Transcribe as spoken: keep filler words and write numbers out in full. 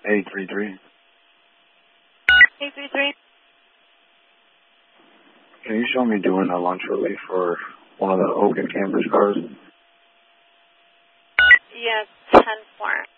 eight three three. eight three three. Can you show me doing a lunch relief for one of the Oak and Cambridge cars? Yes, ten four.